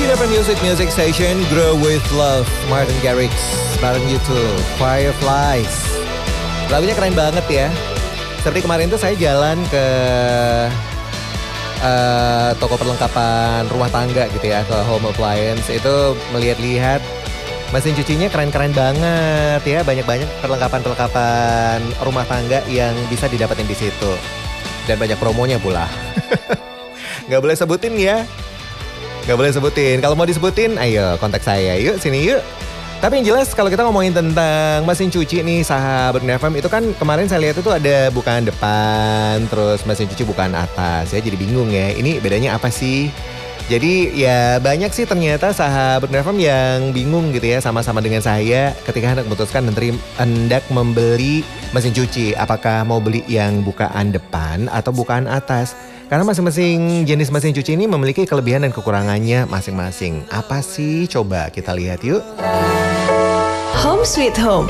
your music station, Grow with Love, Martin Garrix, bareng YouTube, Fireflies. Lagunya keren banget ya. Seperti kemarin tuh saya jalan ke toko perlengkapan rumah tangga gitu ya, ke Home Appliance. Itu melihat-lihat mesin cucinya keren-keren banget ya. Banyak-banyak perlengkapan-perlengkapan rumah tangga yang bisa didapetin di situ. Dan banyak promonya pula. Gak boleh sebutin ya. Gak boleh sebutin. Kalau mau disebutin, ayo kontak saya. Yuk sini yuk. Tapi yang jelas kalau kita ngomongin tentang mesin cuci nih sahabat FM, itu kan kemarin saya lihat itu ada bukaan depan, terus mesin cuci bukaan atas. Ya jadi bingung ya, ini bedanya apa sih? Jadi ya banyak sih ternyata sahabat FM yang bingung gitu ya, sama-sama dengan saya ketika hendak memutuskan hendak membeli mesin cuci. Apakah mau beli yang bukaan depan atau bukaan atas? Karena masing-masing jenis mesin cuci ini memiliki kelebihan dan kekurangannya masing-masing. Apa sih? Coba kita lihat yuk. Home Sweet Home.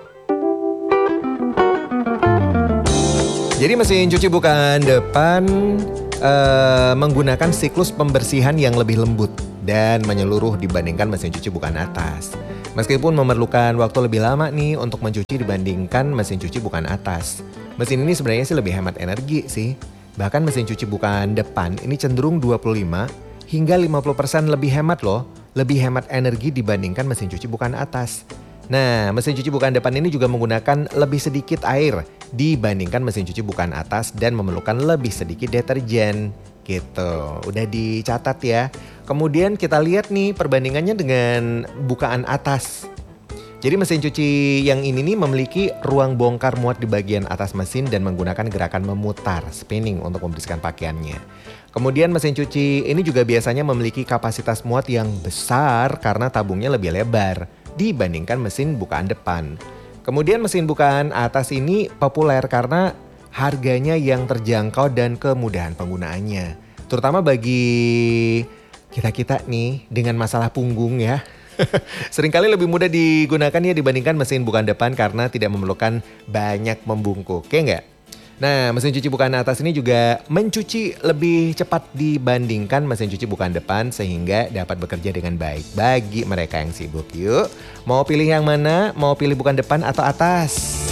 Jadi mesin cuci bukaan depan menggunakan siklus pembersihan yang lebih lembut dan menyeluruh dibandingkan mesin cuci bukaan atas. Meskipun memerlukan waktu lebih lama nih untuk mencuci dibandingkan mesin cuci bukaan atas. Mesin ini sebenarnya sih lebih hemat energi sih. Bahkan mesin cuci bukaan depan ini cenderung 25 hingga 50% lebih hemat loh. Lebih hemat energi dibandingkan mesin cuci bukaan atas. Nah, mesin cuci bukaan depan ini juga menggunakan lebih sedikit air dibandingkan mesin cuci bukaan atas dan memerlukan lebih sedikit deterjen gitu. Udah dicatat ya. Kemudian kita lihat nih perbandingannya dengan bukaan atas. Jadi mesin cuci yang ini nih memiliki ruang bongkar muat di bagian atas mesin dan menggunakan gerakan memutar, spinning untuk membersihkan pakaiannya. Kemudian mesin cuci ini juga biasanya memiliki kapasitas muat yang besar karena tabungnya lebih lebar dibandingkan mesin bukaan depan. Kemudian mesin bukaan atas ini populer karena harganya yang terjangkau dan kemudahan penggunaannya. Terutama bagi kita-kita nih dengan masalah punggung ya. Seringkali lebih mudah digunakan ya dibandingkan mesin bukaan depan karena tidak memerlukan banyak membungkuk, ya enggak? Nah, mesin cuci bukaan atas ini juga mencuci lebih cepat dibandingkan mesin cuci bukaan depan sehingga dapat bekerja dengan baik bagi mereka yang sibuk. Yuk, mau pilih yang mana? Mau pilih bukaan depan atau atas?